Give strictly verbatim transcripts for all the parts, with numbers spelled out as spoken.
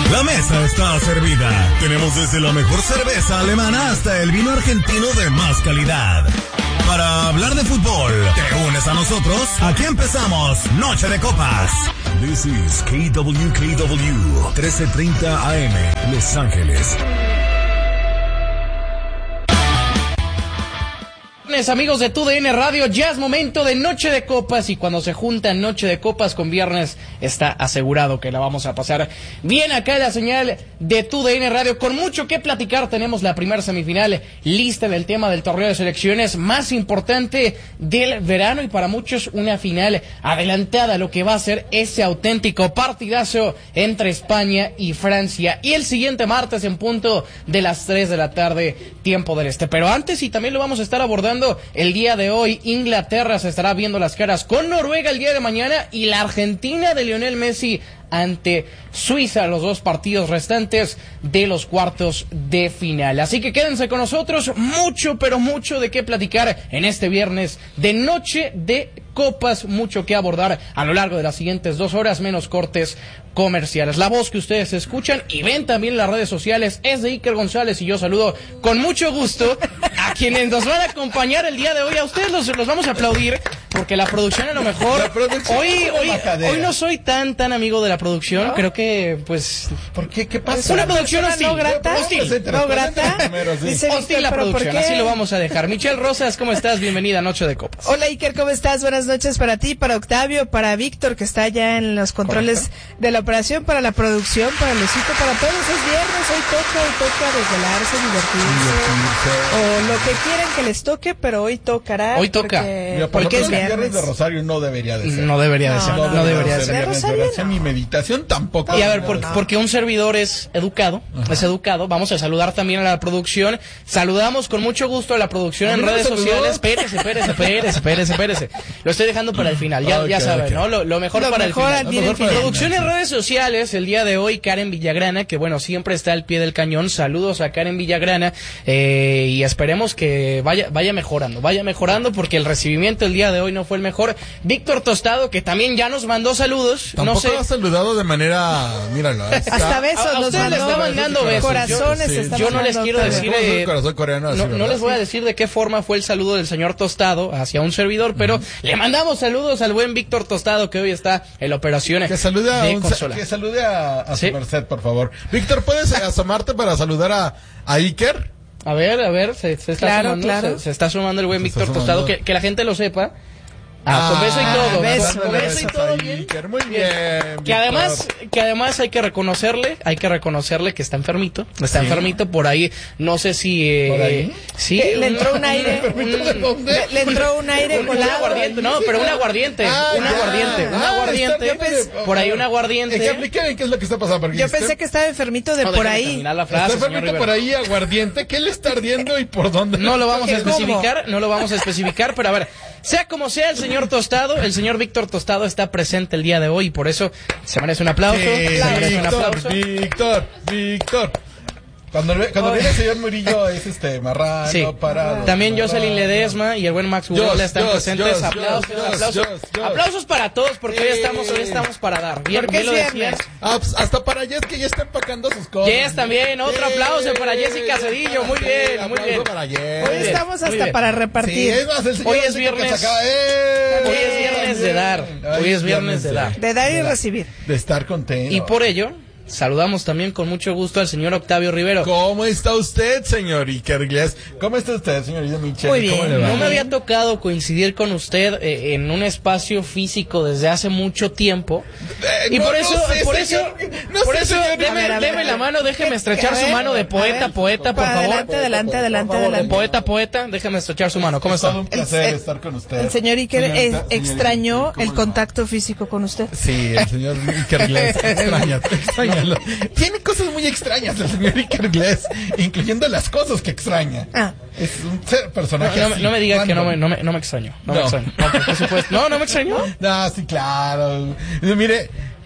La mesa está servida. Tenemos desde la mejor cerveza alemana hasta el vino argentino de más calidad. Para hablar de fútbol, ¿te unes a nosotros? Aquí empezamos Noche de Copas. This is K W K W, trece treinta A M, Los Ángeles. Amigos de Tu D N Radio, ya es momento de Noche de Copas, y cuando se juntan Noche de Copas con Viernes, está asegurado que la vamos a pasar bien acá en la señal de Tu D N Radio. Con mucho que platicar, tenemos la primera semifinal lista en el tema del torneo de selecciones más importante del verano, y para muchos una final adelantada, lo que va a ser ese auténtico partidazo entre España y Francia, y el siguiente martes en punto de las tres de la tarde, tiempo del este. Pero antes, y también lo vamos a estar abordando el día de hoy, Inglaterra se estará viendo las caras con Noruega el día de mañana, y la Argentina de Lionel Messi ante Suiza, los dos partidos restantes de los cuartos de final. Así que quédense con nosotros, mucho pero mucho de qué platicar en este viernes de Noche de Copas, mucho que abordar a lo largo de las siguientes dos horas, menos cortes comerciales. La voz que ustedes escuchan y ven también en las redes sociales es de Iker González, y yo saludo con mucho gusto a quienes nos van a acompañar el día de hoy. A ustedes los, los vamos a aplaudir, porque la producción a lo mejor hoy, hoy, hoy no soy tan tan amigo de la producción, ¿no? Creo que pues ¿por qué? ¿Qué pasa? Una producción hostil, no grata, hostil, no grata, sí. Hostil la producción, así lo vamos a dejar. Michelle Rosas, ¿cómo estás? Bienvenida a Noche de Copas. Hola Iker, ¿cómo estás? Buenas noches para ti, para Octavio, para Víctor, que está ya en los controles Correcto. de la operación, para la producción, para Luisito, para todos. Es viernes, hoy toca, hoy toca desvelarse, divertirse, o lo que quieran que les toque, pero hoy tocará. Hoy toca. Porque, Mira, por porque es es viernes. viernes de Rosario no debería de ser. No debería de ser. No, no, no debería de ser. De Rosario, no. Mi meditación tampoco. Y a ver, porque, porque un servidor es educado, Ajá. es educado. Vamos a saludar también a la producción. Saludamos con mucho gusto a la producción en redes sociales. Espérese, espérese, espérese, espérese, espérese. Lo estoy dejando para el final. Ya, okay, ya saben, okay. ¿no? Lo, lo mejor lo para mejor el final. Lo mejor para producción en redes sociales. El día de hoy, Karen Villagrana, que bueno, siempre está al pie del cañón. Saludos a Karen Villagrana. Eh, y esperemos que vaya, vaya mejorando, vaya mejorando, porque el recibimiento el día de hoy no fue el mejor. Víctor Tostado, que también ya nos mandó saludos. Tampoco no sé. ha saludado de manera, míralo. Está, hasta besos a, a nos ustedes les está mandando besos. Corazones yo, sí. yo no les quiero decir eh, corazón coreano, así, no, no les voy a decir de qué forma fue el saludo del señor Tostado hacia un servidor, pero uh-huh. le mandamos saludos al buen Víctor Tostado, que hoy está en la operación que salude a de un, consola. Que salude a, a ¿Sí? su merced, por favor. Víctor, ¿puedes asomarte para saludar a, a Iker? A ver, a ver, se, se está claro, sumando, claro. Se, se está sumando el buen se Víctor Tostado, que, que la gente lo sepa. Ah, con beso y todo, beso, con beso y todo bien. Muy bien. Que además, que además hay que reconocerle, hay que reconocerle que está enfermito, está sí. enfermito por ahí, no sé si eh, ¿Por ahí? sí, le, le entró un aire, un, un, le, le entró un aire un, un aguardiente, no, pero un aguardiente, ah, un aguardiente, un aguardiente, pensé, por ahí un aguardiente. ¿Qué, ¿Qué es lo que está pasando? Yo pensé que estaba enfermito de no, por ahí. Frase, está enfermito por ahí, aguardiente, ¿qué le está ardiendo y por dónde? No lo vamos a especificar, no lo vamos a especificar, pero a ver, sea como sea, el señor Tostado, el señor Víctor Tostado está presente el día de hoy, y por eso se merece un aplauso. Sí, se merece Víctor, un aplauso. Víctor, Víctor. Cuando, cuando viene el señor Murillo es este marrano, sí. parado. También marrano. Jocelyn Ledesma y el buen Max Urola están Dios, presentes. Dios, aplausos, Dios, aplausos, Dios, Dios. aplausos para todos, porque sí. hoy estamos, hoy estamos para dar. Bien, porque bien lo decías. Ah, pues hasta para Jess, que ya está empacando sus cosas. Jess también, otro aplauso para Jessica Cedillo, muy bien, sí, muy bien. Para Jess. Hoy estamos hasta para repartir. Sí, es más, el hoy es viernes. ¡Eh! Hoy es viernes de dar. Hoy es viernes de dar. De dar y recibir. De estar contento. Y por ello saludamos también con mucho gusto al señor Octavio Rivero. ¿Cómo está usted, señor Iker González? ¿Cómo está usted, señorita Michelle? Muy bien. ¿Cómo le va? No me había tocado coincidir con usted eh, en un espacio físico desde hace mucho tiempo. Eh, y no, por eso, no sé, por señor, eso, no por sé, eso, señor. deme, A ver, a ver, deme la mano, déjeme estrechar a ver, su mano de poeta, ver, poeta, por favor. Adelante, adelante, adelante, favor, adelante. Poeta, poeta, déjeme estrechar su mano. ¿Cómo Es está? todo un placer El- el- estar con usted. El señor Iker Señorita, eh, señorita, extrañó ¿cómo el le va? contacto físico con usted. Sí, el señor Iker González extraña, extraña. Tiene cosas muy extrañas el señor Iker González, incluyendo las cosas que extraña. Ah. Es un ser- personaje No, no, así, no me diga que no random. me, no me, no me extraño. No, me No. extraño. No, por supuesto. No, no me extrañó. No, sí, claro. Mire,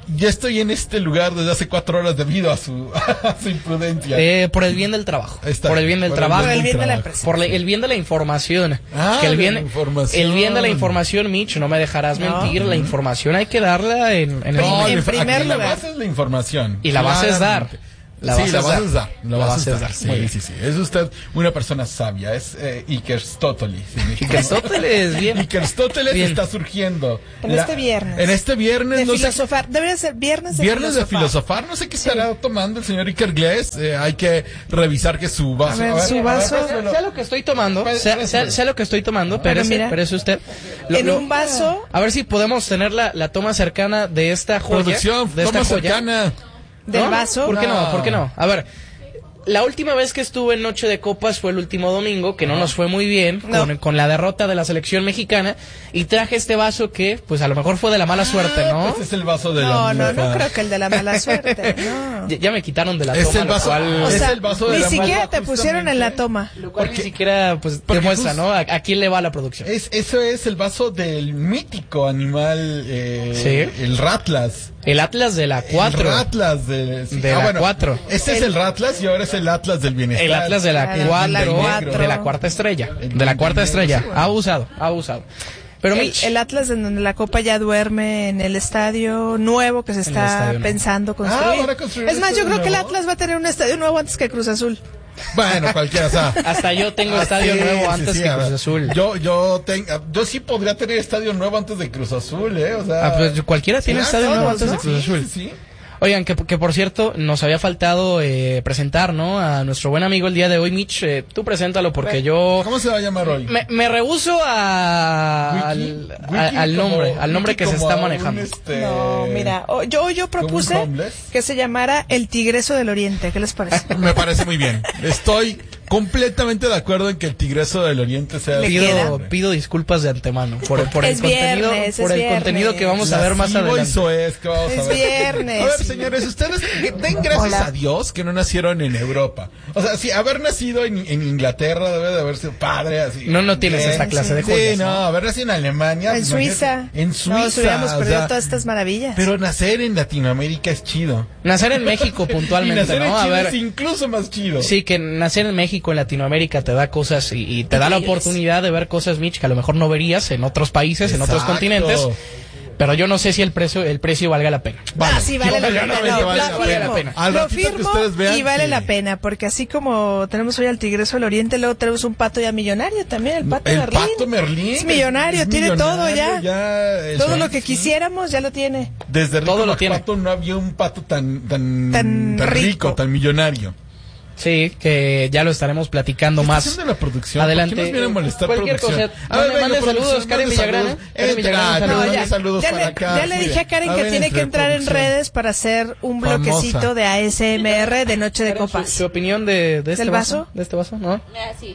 ya estoy en este lugar desde hace cuatro horas debido a su, a su imprudencia. Eh, por el bien del trabajo. Está por el bien del por el trabajo. Por el bien de la trabajo. empresa. Por le- el bien de la información. Ah, que el de bien, la información. el bien de la información, Mitch, no me dejarás No. mentir. La información hay que darla en, en el No, en la- primer aquí la lugar. base es la información. Y la base es dar. Claramente. La sí, base la es base dar. es dar. La La base base es es dar. dar. Sí, Muy bien. sí, sí. Es usted una persona sabia. Es eh, Ikerstóteles. Y que Aristóteles, bien. Ikerstóteles Bien. está surgiendo. En este viernes. En este viernes. De no sé- filosofar. Debería ser viernes de Viernes de filosofar. filosofar, no sé qué estará tomando el señor Iker Glass. Eh, hay que revisar que su vaso. A ver, su vaso. pásamelo. Sea lo que estoy tomando, sea, sea- sea lo que estoy tomando, Pero pero mira, es usted. Lo- en lo- un vaso A ver si podemos tener la, la toma cercana de esta joya. Producción, de esta toma joya. cercana. del ¿No? vaso. ¿Por qué no? No. ¿Por qué no? A ver, la última vez que estuve en Noche de Copas fue el último domingo, que no nos fue muy bien, No. con, con la derrota de la selección mexicana, y traje este vaso que, pues a lo mejor fue de la mala suerte, ¿no? Este es el vaso de No, la no, no mujer. creo que el de la mala suerte. No. Ya, ya me quitaron de la Es toma, el lo vaso- cual, O Es sea, el vaso de ni la siquiera mala, te pusieron en la justamente. toma. lo cual porque- ni siquiera pues porque demuestra, jus- ¿no? A, a quién le va la producción. Es, eso es el vaso del mítico animal, eh, Sí. el Ratlas. El Atlas de la cuatro. El Ratlas de, sí. De la cuatro. Este es el Ratlas y ahora es el Atlas del bienestar. El Atlas de la Claro, cuatro, de la cuatro. de la cuarta estrella, El de la del cuarta negro, estrella. sí, bueno. Ha abusado, ha abusado. Pero El, Mitch, el Atlas en donde la Copa ya duerme en el estadio nuevo que se el está estadio nuevo. pensando construir. Ah, ¿van a construir es más, un yo creo estadio que el nuevo? Atlas va a tener un estadio nuevo antes que Cruz Azul. Bueno, cualquiera, o sea. hasta yo tengo Ah, estadio sí, nuevo sí, antes sí, que a ver. Cruz Azul. Yo, yo, ten- yo sí podría tener estadio nuevo antes de Cruz Azul, ¿eh? O sea. Ah, pues cualquiera tiene Ah, estadio todos, nuevo antes ¿no? de Cruz Sí, Azul. sí, sí. Oigan, que, que por cierto, nos había faltado eh, presentar, ¿no? A nuestro buen amigo el día de hoy, Mitch. Eh, tú preséntalo porque yo ¿Cómo se va a llamar hoy? me, me rehúso a, al, Wiki- a- Wiki al como- nombre, al nombre Wiki que se como está a un, manejando. este, No, mira, o- yo, yo propuse ¿como un homeless? que se llamara El Tigreso del Oriente. ¿Qué les parece? Me parece muy bien. Estoy completamente de acuerdo en que el Tigreso del Oriente sea Le el queda. Pido, pido disculpas de antemano por, por el Es contenido, viernes, por es el contenido viernes. que vamos a ver más Lascivo y adelante. soez que vamos a Es ver. viernes. A ver, señores, ustedes den gracias Hola. a Dios que no nacieron en Europa. O sea, sí, haber nacido en, en Inglaterra debe de haber sido padre. Así, No, no tienes Bien. esa clase de Sí, joyas, no, ¿no? haber nacido en Alemania. En pues, Suiza. imagínate, En Suiza. Nos hubiéramos o perdido sea, todas estas maravillas. Pero nacer en Latinoamérica es chido. Nacer en México Y puntualmente, nacer en ¿no? A Chile ver, es incluso más chido. sí, que nacer en México, en Latinoamérica, te da cosas y, y te da la Increíbles. oportunidad de ver cosas, Mitch, que a lo mejor no verías en otros países, en otros Exacto. continentes. Pero yo no sé si el precio, el precio valga la pena. Vale. Ah, sí, vale Yo- la yo pena. no me No, vale lo la vale la firmo. pena. Al Lo ratito que firmo ustedes vean y vale que- la pena, porque así como tenemos hoy al Tigreso del Oriente, luego tenemos un pato ya millonario también, el pato El Merlín. Pato Merlín. Es millonario, es tiene todo millonario ya. el Todo señor, lo que sí. quisiéramos ya lo tiene. Desde Rico Todo lo tiene. Pato no había un pato tan tan, Tan rico, rico. tan millonario. Sí, que ya lo estaremos platicando ¿Qué más. está haciendo la producción? Adelante. ¿Por qué nos viene a molestar Cualquier producción? cosa. A ver, Mande- venga, mande producción, saludos, Karen mande Villagrana. saludos. Karen Entra, Villagrana, que saludos. mande ya, saludos ya para le, acá. ya le Muy dije bien. a Karen que ver, tiene que entre entrar en producción. redes para hacer un Famosa. bloquecito de A S M R de Noche de Karen, su, Copas. su opinión de, de este ¿Del vaso? vaso? ¿De este vaso? ¿No? Así,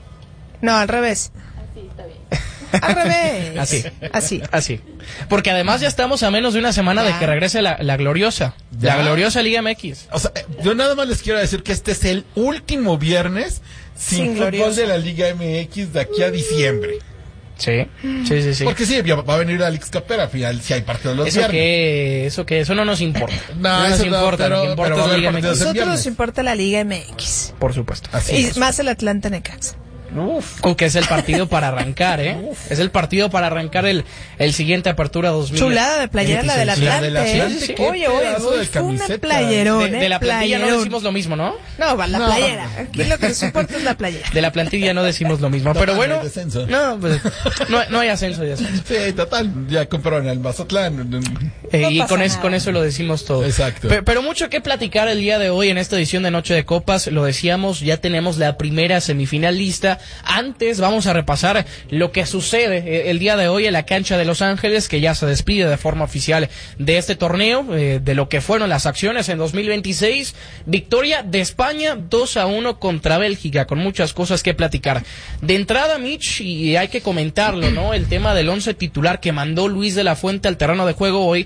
No, al revés. así está bien. Al revés. Así. Así. Así. Porque además ya estamos a menos de una semana de Ya. que regrese la, la gloriosa. Ya. La gloriosa Liga M X. O sea, eh, yo nada más les quiero decir que este es el último viernes sin, Sin fútbol gloriosa. de la Liga M X de aquí a diciembre. Sí. Sí, sí, sí. Porque sí, ya va a venir Alex Capera al final si hay partidos los Eso viernes. que, eso que, eso no nos importa. No, nos eso no, importa, pero- lo que importa pero va es a la haber Liga M partidos X. en Nosotros viernes. nos importa la Liga M X. Por supuesto. Así Y es. más el Atlanta Necaxa. Uf. Aunque es el partido para arrancar, ¿eh? Es el partido para arrancar el, el siguiente Apertura dos mil. Chulada de playera la del La del Atlante. ¿eh? Atlante, qué Oye, oye, pedazo de hoy fue una camiseta. playerón, De, ¿eh? de la plantilla no Playerón. decimos lo mismo, ¿no? No, va, la No. playera. Aquí lo que nos importa es la playera. De la plantilla no decimos lo mismo. Pero No, bueno, no hay descenso. no, pues, no, no hay ascenso y ascenso. Sí, total, ya compraron al Mazatlán. Eh, No y pasa con, es- nada. con eso lo decimos todo. Exacto. Pero, pero mucho que platicar el día de hoy en esta edición de Noche de Copas. Lo decíamos, ya tenemos la primera semifinal lista. Antes vamos a repasar lo que sucede eh, el día de hoy en la cancha de Los Ángeles, que ya se despide de forma oficial de este torneo, eh, de lo que fueron las acciones en dos mil veintiséis. Victoria de España dos a uno contra Bélgica, con muchas cosas que platicar. De entrada, Mitch, y hay que comentarlo, ¿no? El tema del once titular que mandó Luis de la Fuente al terreno de juego hoy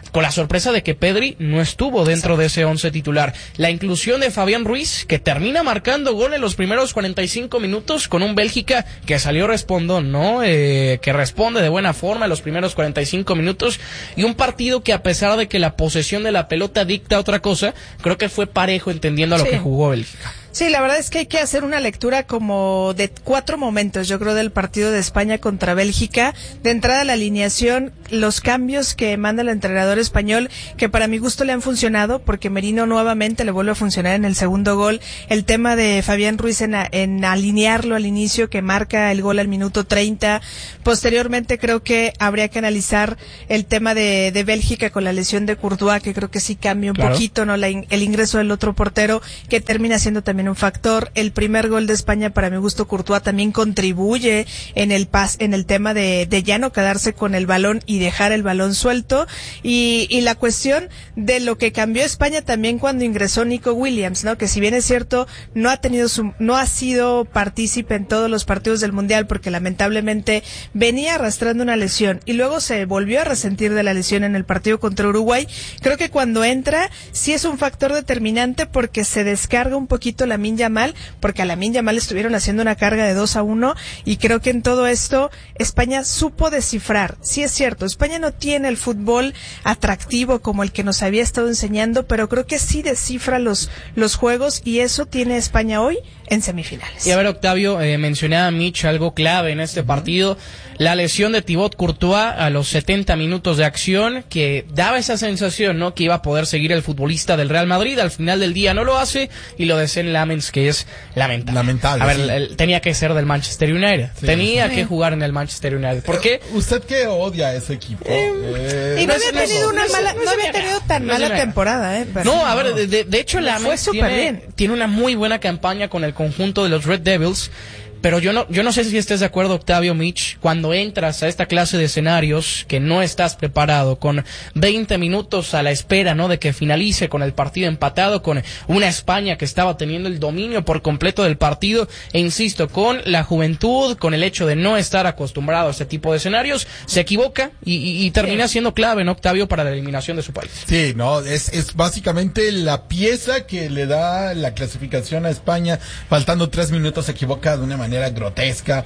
con la sorpresa de que Pedri no estuvo dentro de ese once titular. La inclusión de Fabián Ruiz, que termina marcando gol en los primeros cuarenta y cinco minutos con un Bélgica que salió respondón, ¿no? Eh, que responde de buena forma en los primeros cuarenta y cinco minutos, y un partido que, a pesar de que la posesión de la pelota dicta otra cosa, creo que fue parejo entendiendo a lo Sí. que jugó Bélgica. Sí, la verdad es que hay que hacer una lectura como de cuatro momentos, yo creo, del partido de España contra Bélgica. De entrada, la alineación, los cambios que manda el entrenador español, que para mi gusto le han funcionado, porque Merino nuevamente le vuelve a funcionar en el segundo gol. El tema de Fabián Ruiz en, a, en alinearlo al inicio, que marca el gol al minuto treinta. Posteriormente, creo que habría que analizar el tema de, de Bélgica con la lesión de Courtois, que creo que sí cambia un Claro. poquito, ¿no? La, el ingreso del otro portero, que termina siendo también un factor. El primer gol de España, para mi gusto, Courtois también contribuye en el pas, en el tema de, de ya no quedarse con el balón y dejar el balón suelto. Y, y la cuestión de lo que cambió España también cuando ingresó Nico Williams, ¿no? Que si bien es cierto, no ha tenido su, no ha sido partícipe en todos los partidos del Mundial, porque lamentablemente venía arrastrando una lesión y luego se volvió a resentir de la lesión en el partido contra Uruguay. Creo que cuando entra sí es un factor determinante, porque se descarga un poquito Lamine Yamal, porque a Lamine Yamal estuvieron haciendo una carga de dos a uno, y creo que en todo esto España supo descifrar. Sí es cierto, España no tiene el fútbol atractivo como el que nos había estado enseñando, pero creo que sí descifra los, los juegos, y eso tiene España hoy en semifinales. Y a ver, Octavio, eh, mencionaba a Mitch algo clave en este partido, la lesión de Thibaut Courtois a los setenta minutos de acción, que daba esa sensación, ¿no?, que iba a poder seguir el futbolista del Real Madrid. Al final del día no lo hace, y lo de Sen Lammens, que es lamentable. Lamentable, A ver, sí. el- el- tenía que ser del Manchester United, Sí. tenía Sí. que jugar en el Manchester United. ¿Por qué? ¿Usted que odia a ese equipo? Eh, Y no no había es- no es- tenido una no es- mala, no es no había de tenido nada. tan No es de mala nada. temporada, eh. Pero- No, a ver, de, de- de hecho Le la fue súper tiene, bien. tiene una muy buena campaña con el conjunto de los Red Devils, pero yo no yo no sé si estés de acuerdo, Octavio, Mitch, cuando entras a esta clase de escenarios que no estás preparado, con veinte minutos a la espera, ¿no?, de que finalice, con el partido empatado, con una España que estaba teniendo el dominio por completo del partido, e insisto, con la juventud, con el hecho de no estar acostumbrado a este tipo de escenarios, se equivoca y, y, y termina siendo clave, ¿no, Octavio, para la eliminación de su país? Sí, no, es, es básicamente la pieza que le da la clasificación a España. Faltando tres minutos se equivoca de una manera grotesca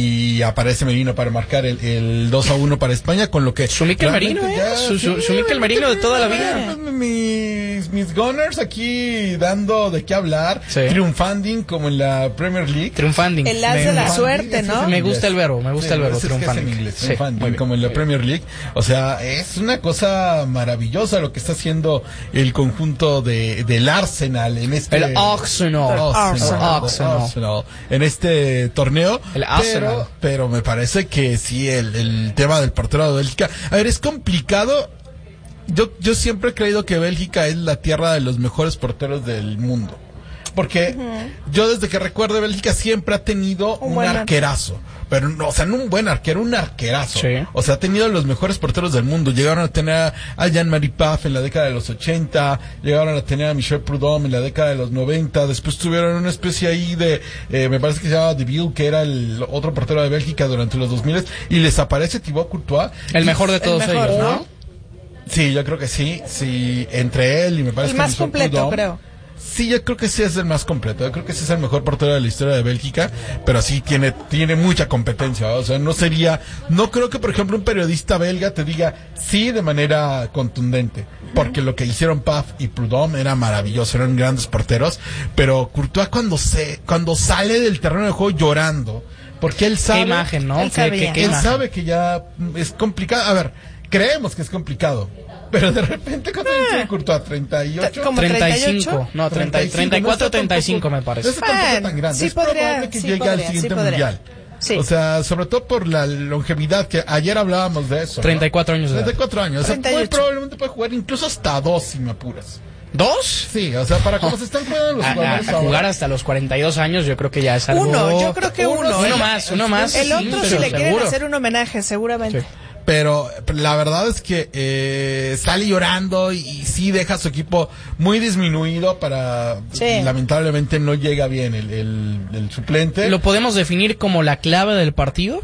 y aparece Merino para marcar el, el dos a uno para España, con lo que... Su Mikel realmente Merino, ¿eh? ya- Su- su- su Mikel Merino de toda la vida. Mis, mis Gunners aquí dando de qué hablar, Sí. triunfando como en la Premier League. Triunfando. El as de la suerte, ¿no? Me gusta el verbo, me gusta el verbo, Es que es en triunfando. inglés, Sí, triunfando, muy bien. como en la Premier League. O sea, es una cosa maravillosa lo que está haciendo el conjunto de del Arsenal en este... El Arsenal. Arsenal, Arsenal. Arsenal, en este torneo. El Arsenal. Pero, pero me parece que sí, el, el tema del portero de Bélgica. A ver, es complicado. Yo, yo siempre he creído que Bélgica es la tierra de los mejores porteros del mundo. Porque yo desde que recuerdo Bélgica siempre ha tenido Un un, buen arquerazo. Pero no, o sea, no un buen arquero, un arquerazo. Sí. O sea, ha tenido los mejores porteros del mundo. Llegaron a tener a Jean-Marie Pfaff en la década de los ochenta, llegaron a tener a Michel Prudhomme en la década de los noventa, después tuvieron una especie ahí de, eh, me parece que se llamaba De Ville, que era el otro portero de Bélgica durante los dos mil, y les aparece Thibaut Courtois. El Y- mejor de todos mejor, ellos, ¿no? ¿no? Sí, yo creo que sí, sí, entre él y me parece El que más Michel completo, Prudhomme. creo. Sí, yo creo que sí es el más completo. Yo creo que sí es el mejor portero de la historia de Bélgica, pero sí tiene tiene mucha competencia. ¿no? O sea, no sería, no creo que por ejemplo un periodista belga te diga sí de manera contundente, porque lo que hicieron Pfaff y Prudhomme era maravilloso, eran grandes porteros, pero Courtois cuando se cuando sale del terreno de juego llorando, porque él sabe, Qué imagen, ¿no? Él Qué- sabía. qué- qué él imagen. sabe que ya es complicado. A ver, creemos que es complicado, pero de repente cuando tiene Courtois treinta y ocho, Como treinta y treinta y ocho. cinco, no, treinta, treinta y cuatro, treinta y cinco me parece. No está tampoco Bueno, tan grande. sí es podría, probable que sí llegue podría, al sí siguiente podría. mundial. Sí. O sea, sobre todo por la longevidad, que ayer hablábamos de eso. ¿no? treinta y cuatro años de edad. treinta y cuatro años. O sea, treinta y ocho. muy probablemente puede jugar incluso hasta dos si me apuras. ¿Dos? Sí, o sea, para cómo se están jugando los A, a- jugadores a ahora. jugar hasta los cuarenta y dos años, yo creo que ya es algo... Uno, yo creo que uno. Uno El- más, uno más. El sí, otro, si pero le quieren seguro. hacer un homenaje, seguramente. Sí. Pero la verdad es que eh, sale llorando y, y sí deja a su equipo muy disminuido para... Sí. Lamentablemente no llega bien el, el, el suplente. ¿Lo podemos definir como la clave del partido?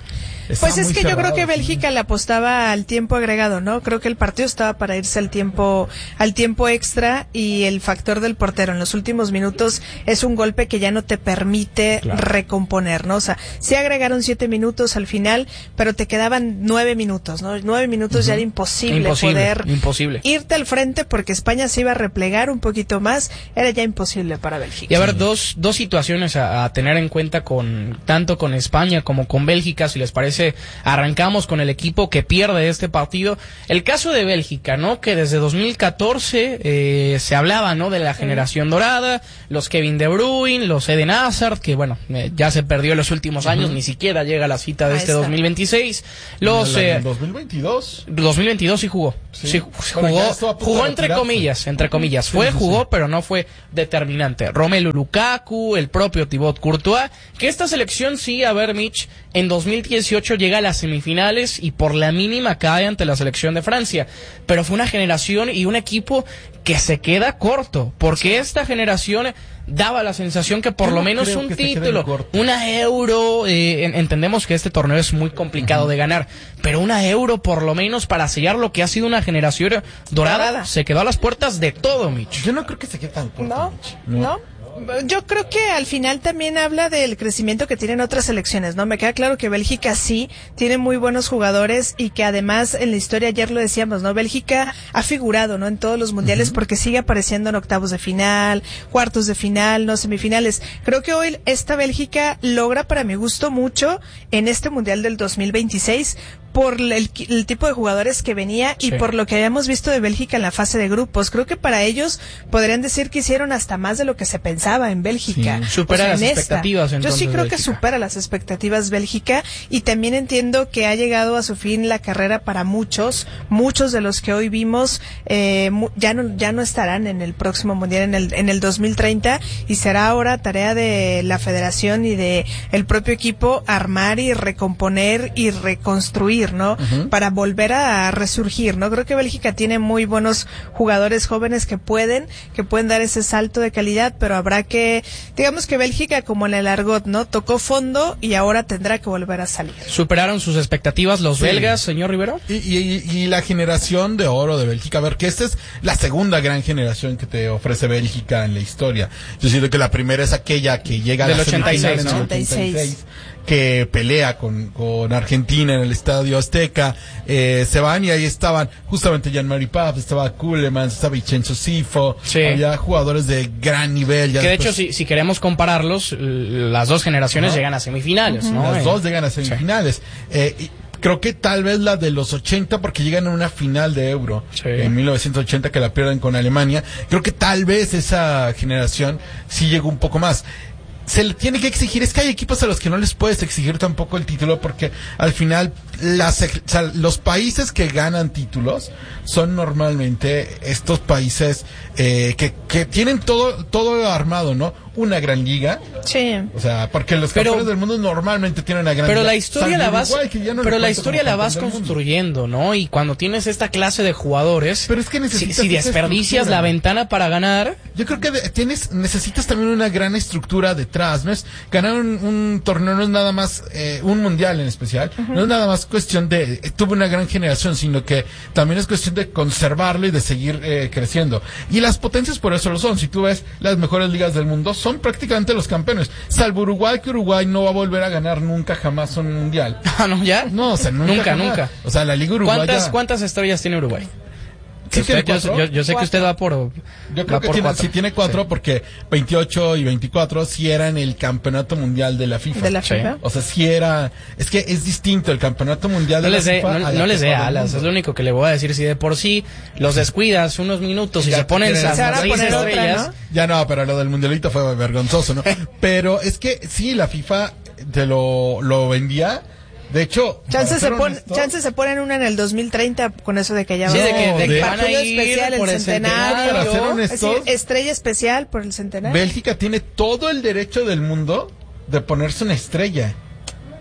Pues es que cerrado, yo creo que Bélgica sí. le apostaba al tiempo agregado, ¿no? Creo que el partido estaba para irse al tiempo, al tiempo extra, y el factor del portero en los últimos minutos es un golpe que ya no te permite claro. recomponer, ¿no? O sea, sí agregaron siete minutos al final, pero te quedaban nueve minutos, ¿no? Nueve minutos uh-huh. ya era imposible, imposible poder imposible. irte al frente porque España se iba a replegar un poquito más, era ya imposible para Bélgica. Y a ver, sí. dos, dos situaciones a, a tener en cuenta con, tanto con España como con Bélgica, si les parece. Arrancamos con el equipo que pierde este partido. El caso de Bélgica, ¿no? Que desde dos mil catorce eh, se hablaba, ¿no? De la generación dorada, los Kevin De Bruyne, los Eden Hazard, que bueno, eh, ya se perdió en los últimos años, uh-huh. ni siquiera llega a la cita de Ahí este está. dos mil veintiséis. Los eh, dos mil veintidós. dos mil veintidós sí jugó. Sí, sí jugó, jugó entre comillas, entre comillas. Fue, sí, sí, jugó, sí. pero no fue determinante. Romelu Lukaku, el propio Thibaut Courtois, que esta selección sí, a ver, Mitch, en dos mil dieciocho llega a las semifinales y por la mínima cae ante la selección de Francia, pero fue una generación y un equipo que se queda corto, porque sí. esta generación daba la sensación que por Yo lo no menos un título, una Euro, eh, entendemos que este torneo es muy complicado uh-huh. de ganar, pero una Euro por lo menos para sellar lo que ha sido una generación dorada, dorada. se quedó a las puertas de todo, Mitch. Yo no creo que se quede tan corto, no, Mitch. no, no. Yo creo que al final también habla del crecimiento que tienen otras selecciones, ¿no? Me queda claro que Bélgica sí tiene muy buenos jugadores y que además en la historia, ayer lo decíamos, ¿no? Bélgica ha figurado, ¿no? En todos los mundiales uh-huh. porque sigue apareciendo en octavos de final, cuartos de final, no semifinales. Creo que hoy esta Bélgica logra, para mi gusto, mucho en este mundial del dos mil veintiséis por el, el tipo de jugadores que venía y sí. por lo que habíamos visto de Bélgica en la fase de grupos. Creo que para ellos podrían decir que hicieron hasta más de lo que se pensaba en Bélgica. Sí. Supera o sea, las expectativas. Esta. Yo sí creo Bélgica. que supera las expectativas Bélgica, y también entiendo que ha llegado a su fin la carrera para muchos. Muchos de los que hoy vimos eh, ya no ya no estarán en el próximo mundial, en el en el dos mil treinta, y será ahora tarea de la federación y de el propio equipo armar y recomponer y reconstruir, ¿no? Uh-huh. Para volver a resurgir, ¿no? Creo que Bélgica tiene muy buenos jugadores jóvenes que pueden, que pueden dar ese salto de calidad, pero habrá que, digamos que Bélgica, como en el argot, ¿no? Tocó fondo y ahora tendrá que volver a salir. ¿Superaron sus expectativas los sí. belgas, señor Rivero? Y, y, y la generación de oro de Bélgica, a ver, que esta es la segunda gran generación que te ofrece Bélgica en la historia. Yo siento que la primera es aquella que llega del a ochenta y seis, en el ¿no? ochenta y seis, que pelea con, con Argentina en el Estadio Azteca, eh, se van y ahí estaban justamente Jean-Marie Paf, estaba Kulemans, estaba Vincenzo Sifo, sí. había jugadores de gran nivel. Ya que después... de hecho, si, si queremos compararlos, las dos generaciones uh-huh. llegan a semifinales, uh-huh. ¿no? Las eh. dos llegan a semifinales. Sí. Eh, y creo que tal vez la de los ochenta, porque llegan a una final de Euro sí. en mil novecientos ochenta que la pierden con Alemania. Creo que tal vez esa generación sí llegó un poco más. Se le tiene que exigir, es que hay equipos a los que no les puedes exigir tampoco el título, porque al final las, o sea, los países que ganan títulos son normalmente estos países eh, que, que tienen todo todo armado, ¿no? Una gran liga. Sí. O sea, porque los pero, campeones del mundo normalmente tienen una gran pero liga. La historia la vas, no pero la historia la vas construyendo, ¿no? Y cuando tienes esta clase de jugadores, pero es que necesitas si, si desperdicias la ventana para ganar, yo creo que de, tienes necesitas también una gran estructura detrás. No es ganar un, un torneo, no es nada más eh, un mundial en especial, uh-huh. no es nada más cuestión de eh, tuve una gran generación, sino que también es cuestión de conservarlo y de seguir eh, creciendo. Y las potencias por eso lo son. Si tú ves las mejores ligas del mundo, son prácticamente los campeones, salvo Uruguay, que Uruguay no va a volver a ganar nunca jamás un mundial. Ah, no, ya. No, o sea, nunca, nunca, jamás. nunca. O sea, la liga uruguaya. ¿Cuántas, cuántas estrellas tiene Uruguay? ¿Sí usted, tiene yo, yo, yo sé cuatro. que usted va por. Yo creo va que por tiene, cuatro. sí tiene cuatro, sí. porque veintiocho y veinticuatro sí eran el campeonato mundial de la FIFA. ¿De la sí. FIFA? O sea, sí era. Es que es distinto el campeonato mundial no de la les dé, FIFA. No, no les dé alas, es lo único que le voy a decir. Si de por sí los descuidas unos minutos y ya se ponen esas seis estrellas. Otra, ¿no? Ya no, pero lo del mundialito fue vergonzoso, ¿no? Pero es que sí, la FIFA te lo, lo vendía. De hecho, chance se, pon, chance se ponen una en el dos mil treinta con eso de que ya sí, va de que, de de que van a ir especial, por el el centenario, para ser honestos, es decir, estrella especial por el centenario. Bélgica tiene todo el derecho del mundo de ponerse una estrella.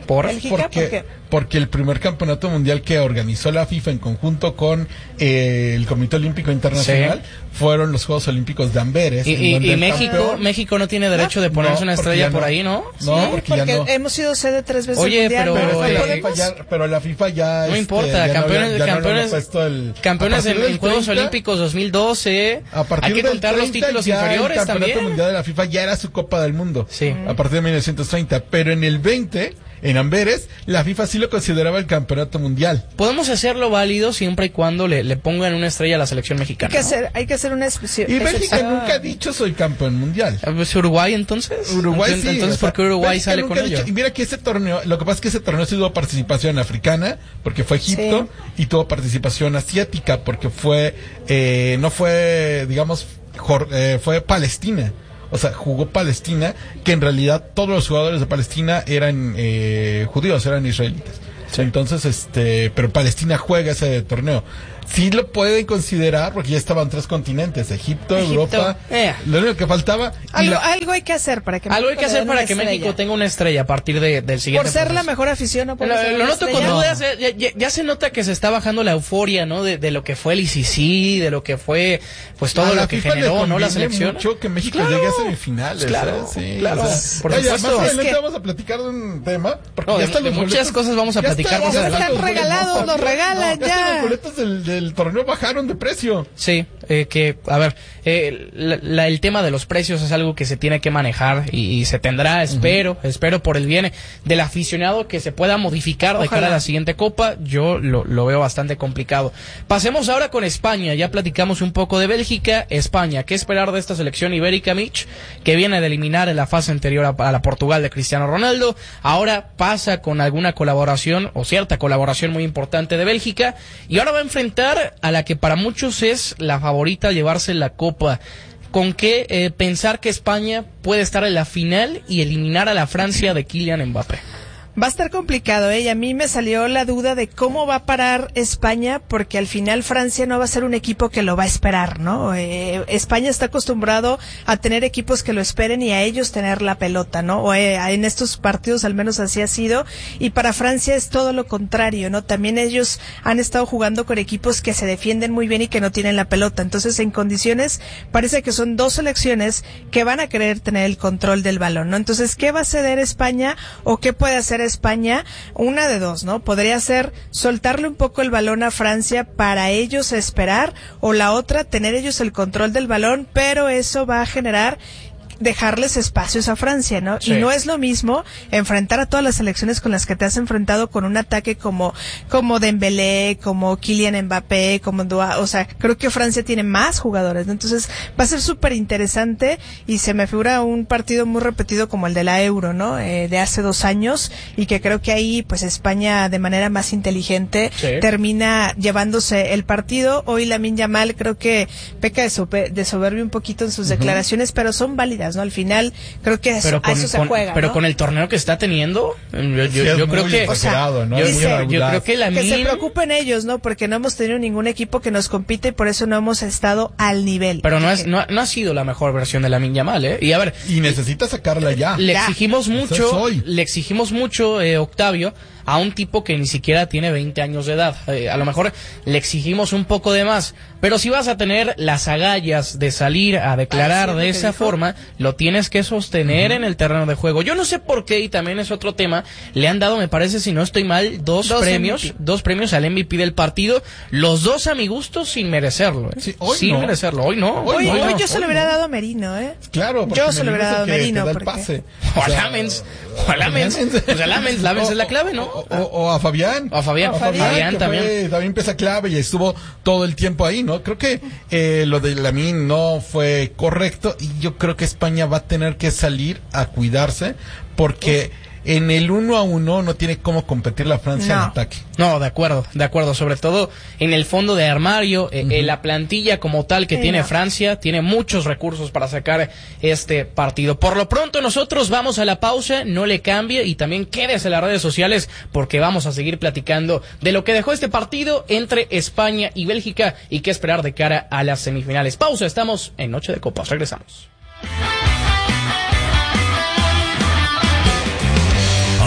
¿Por? Bélgica, Porque, ¿por qué? porque el primer campeonato mundial que organizó la FIFA en conjunto con eh, el Comité Olímpico Internacional sí. fueron los Juegos Olímpicos de Amberes. Y, y, y México campeón... México no tiene derecho de ponerse no, una estrella por no. ahí, ¿no? No, sí, porque, porque ya no. hemos sido sede tres veces Oye, mundial, pero, pero, eh, la FIFA ya, pero la FIFA ya... No este, importa, ya campeones, no, ya campeones, no el, campeones en, en Juegos treinta, Olímpicos dos mil doce. A partir Hay que del contar los títulos inferiores el campeonato también. mundial de la FIFA ya era su Copa del Mundo. Sí. A partir de mil novecientos treinta. Pero en el veinte... en Amberes, la FIFA sí lo consideraba el campeonato mundial. Podemos hacerlo válido siempre y cuando le, le pongan una estrella a la selección mexicana. Hay que, ¿no? hacer, hay que hacer una excepción. Y Bélgica nunca ha dicho soy campeón mundial. ¿Es Uruguay entonces? Uruguay entonces, sí. Entonces, o sea, ¿por qué Uruguay Bélgica sale con ha ello? dicho, y mira que ese torneo, lo que pasa es que ese torneo sí tuvo participación africana, porque fue Egipto, sí. y tuvo participación asiática, porque fue, eh, no fue, digamos, jor, eh, fue Palestina. O sea, jugó Palestina, que en realidad todos los jugadores de Palestina eran eh, judíos, eran israelitas. Sí. Entonces, este, pero Palestina juega ese torneo. Sí lo pueden considerar porque ya estaban tres continentes, Egipto, Egipto. Europa. Eh. Lo único que faltaba. Algo, la... algo hay que hacer para que algo hay que hacer para que estrella. México tenga una estrella a partir de, del siguiente. Por ser proceso. la mejor afición, ¿o por Lo, ser lo noto con no. dudas. Ya, ya, ya se nota que se está bajando la euforia, ¿no? De, de lo que fue el I C C, de lo que fue, pues todo lo que FIFA generó, ¿no? La selección. Mucho que México claro. llegue a semifinales. Claro, ¿eh? Sí, claro. O sea, por oye, supuesto. más adelante es que... vamos a platicar de un tema. Porque no, ya de, están de los muchas boletos, cosas vamos a ya platicar está, más ya adelante. Están regalados, los regalan no, ya. ya los boletos del, del torneo bajaron de precio. Sí, eh, que, a ver, eh, la, la, el tema de los precios es algo que se tiene que manejar y, y se tendrá, espero, uh-huh. espero por el bien del aficionado que se pueda modificar Ojalá. de cara a la siguiente Copa. Yo lo, lo veo bastante complicado. Pasemos ahora con España. Ya platicamos un poco de Bélgica. España, ¿qué esperar de esta selección ibérica, Mitch? Que viene de eliminar en la fase anterior a, a la Portugal de Cristiano Ronaldo. Ahora pasa con alguna colaboración o cierta colaboración muy importante de Bélgica. Y ahora va a enfrentar a la que para muchos es la favorita a llevarse la Copa. ¿Con qué eh, pensar que España puede estar en la final y eliminar a la Francia de Kylian Mbappé? Va a estar complicado, ¿eh? Y a mí me salió la duda de cómo va a parar España, porque al final Francia no va a ser un equipo que lo va a esperar, ¿no? Eh, España está acostumbrado a tener equipos que lo esperen y a ellos tener la pelota, ¿no? O eh, en estos partidos al menos así ha sido, y para Francia es todo lo contrario, ¿no? También ellos han estado jugando con equipos que se defienden muy bien y que no tienen la pelota, entonces en condiciones parece que son dos selecciones que van a querer tener el control del balón, ¿no? Entonces, ¿qué va a ceder España o qué puede hacer España? Una de dos, ¿no? Podría ser soltarle un poco el balón a Francia para ellos esperar, o la otra, tener ellos el control del balón, pero eso va a generar dejarles espacios a Francia, ¿no? Sí. Y no es lo mismo enfrentar a todas las selecciones con las que te has enfrentado con un ataque como como Dembélé, como Kylian Mbappé, como Dua, o sea, creo que Francia tiene más jugadores, ¿no? Entonces va a ser súper interesante y se me figura un partido muy repetido como el de la Euro, ¿no? Eh, de hace dos años, y que creo que ahí pues España de manera más inteligente sí. termina llevándose el partido. Hoy Lamine Yamal creo que peca de, sober- de soberbia un poquito en sus uh-huh. declaraciones, pero son válidas, ¿no? Al final creo que eso, pero con, a eso se con, juega, pero ¿no? con el torneo que está teniendo, yo, yo, sí, yo creo que o sea, ¿no? yo, dice, yo, yo creo que la que min... se preocupen ellos, ¿no? Porque no hemos tenido ningún equipo que nos compite y por eso no hemos estado al nivel. Pero no es no, no ha sido la mejor versión de Lamine Yamal, ¿eh? Y a ver, y necesita sacarla ya. Le ya. exigimos mucho, le exigimos mucho, eh, Octavio, a un tipo que ni siquiera tiene veinte años de edad. Eh, a lo mejor le exigimos un poco de más, pero si vas a tener las agallas de salir a declarar de esa forma, lo tienes que sostener uh-huh. en el terreno de juego. Yo no sé por qué, y también es otro tema, le han dado, me parece, si no estoy mal, dos, dos premios, M V P. dos premios al M V P del partido, los dos a mi gusto sin merecerlo, ¿eh? Sí, hoy sin no. merecerlo, hoy no. Hoy, Hoy, hoy, no, hoy yo se hoy lo hubiera no. dado a Merino, ¿eh? Claro, yo se lo hubiera dado a que, Merino. que porque... pase. O a Lamens, o a Lamens, o sea, Lamens, Lamens es la clave, ¿no? O, o, o a Fabián. O a Fabián, a Fabián, Fabián también. Fue, también pesa clave y estuvo todo el tiempo ahí, ¿no? Creo que eh, lo de Lamine no fue correcto y yo creo que España va a tener que salir a cuidarse porque en el uno a uno no tiene cómo competir la Francia no. en ataque. No, de acuerdo, de acuerdo, sobre todo en el fondo de armario, eh, uh-huh. eh, la plantilla como tal que sí, tiene no. Francia, tiene muchos recursos para sacar este partido. Por lo pronto nosotros vamos a la pausa, no le cambie y también quédese en las redes sociales porque vamos a seguir platicando de lo que dejó este partido entre España y Bélgica y qué esperar de cara a las semifinales. Pausa, estamos en Noche de Copas, regresamos.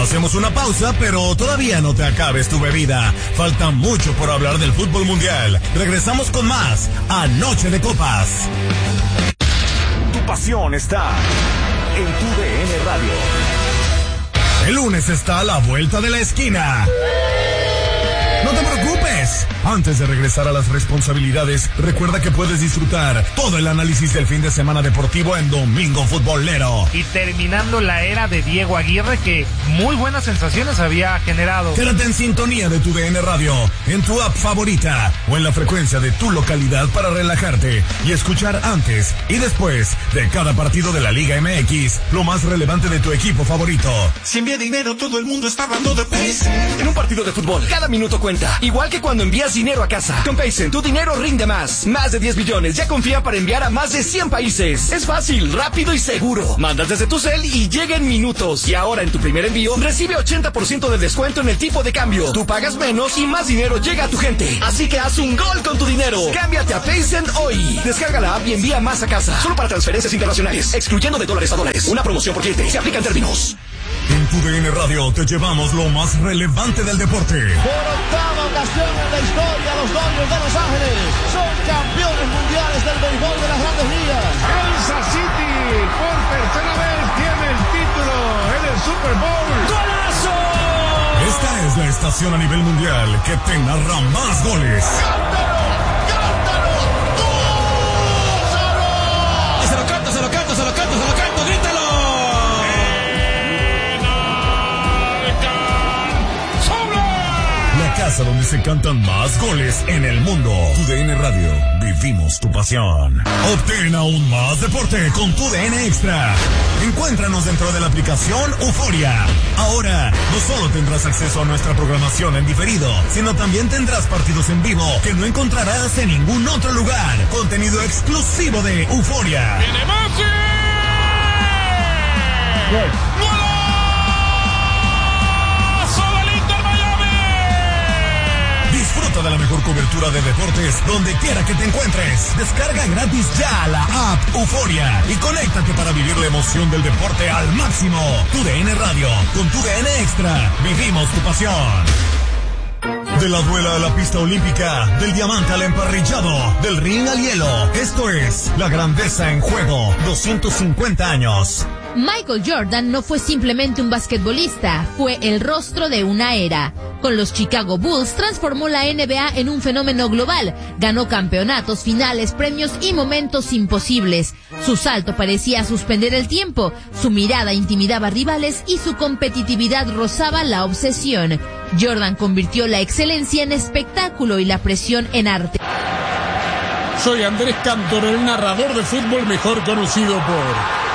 Hacemos una pausa, pero todavía no te acabes tu bebida. Falta mucho por hablar del fútbol mundial. Regresamos con más a Noche de Copas. Tu pasión está en tu D N Radio. El lunes está a la vuelta de la esquina. No te preocupes. Antes de regresar a las responsabilidades, recuerda que puedes disfrutar todo el análisis del fin de semana deportivo en Domingo Futbolero. Y terminando la era de Diego Aguirre, que muy buenas sensaciones había generado. Quédate en sintonía de tu D N Radio, en tu app favorita o en la frecuencia de tu localidad para relajarte y escuchar antes y después de cada partido de la Liga M X lo más relevante de tu equipo favorito. Si envía dinero, todo el mundo está hablando de Paycen. En un partido de fútbol, cada minuto cuenta. Igual que cuando envías dinero a casa. Con Paycen, tu dinero rinde más. Más de diez billones ya confían para enviar a más de cien países. Es fácil, rápido y seguro. Mandas desde tu cel y llega en minutos. Y ahora en tu primer envío, recibe ochenta por ciento de descuento en el tipo de cambio. Tú pagas menos y más dinero llega a tu gente. Así que haz un gol con tu dinero. Cámbiate a Paycen hoy. Descarga la app y envía más a casa. Solo para transferencias internacionales. Excluyendo de dólares a dólares. Una promoción por cliente. Se aplica en términos. En tu D N Radio te llevamos lo más relevante del deporte. Por octava ocasión en la historia, los Dodgers de Los Ángeles son campeones mundiales del béisbol de las Grandes Ligas. Kansas City por tercera vez tiene el título en el Super Bowl. ¡Golazo! Esta es la estación a nivel mundial que te narra más goles. ¡Cántalo! ¡Cántalo! ¡Gózalo! Y se lo canto, se lo canto, se lo canto, se lo canto, grítalo. La casa donde se cantan más goles en el mundo. Tu D N Radio, vivimos tu pasión. Obtén aún más deporte con tu D N Extra. Encuéntranos dentro de la aplicación Euforia. Ahora, no solo tendrás acceso a nuestra programación en diferido, sino también tendrás partidos en vivo que no encontrarás en ningún otro lugar. Contenido exclusivo de Euforia. ¡Tiene Messi! Disfruta de la mejor cobertura de deportes donde quiera que te encuentres. Descarga gratis ya la app Euforia y conéctate para vivir la emoción del deporte al máximo. Tu D N Radio, con tu D N Extra, vivimos tu pasión. De la duela a la pista olímpica, del diamante al emparrillado, del ring al hielo. Esto es La Grandeza en Juego, doscientos cincuenta años. Michael Jordan no fue simplemente un basquetbolista, fue el rostro de una era. Con los Chicago Bulls transformó la N B A en un fenómeno global, ganó campeonatos, finales, premios y momentos imposibles. Su salto parecía suspender el tiempo, su mirada intimidaba rivales y su competitividad rozaba la obsesión. Jordan convirtió la excelencia en espectáculo y la presión en arte. Soy Andrés Cantor, el narrador de fútbol mejor conocido por...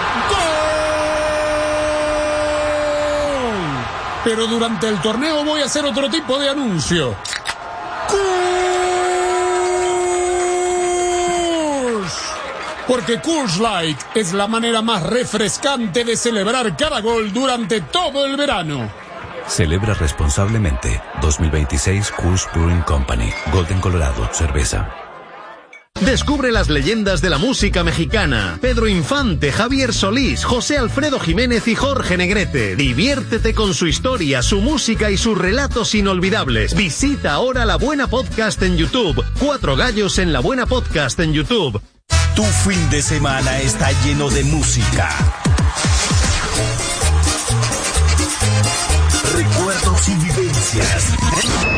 Pero durante el torneo voy a hacer otro tipo de anuncio. ¡Coors! Porque Coors Light es la manera más refrescante de celebrar cada gol durante todo el verano. Celebra responsablemente. dos mil veintiséis Coors Brewing Company. Golden, Colorado. Cerveza. Descubre las leyendas de la música mexicana. Pedro Infante, Javier Solís, José Alfredo Jiménez y Jorge Negrete. Diviértete con su historia, su música y sus relatos inolvidables. Visita ahora La Buena Podcast en YouTube. Cuatro Gallos en La Buena Podcast en YouTube. Tu fin de semana está lleno de música, recuerdos y vivencias.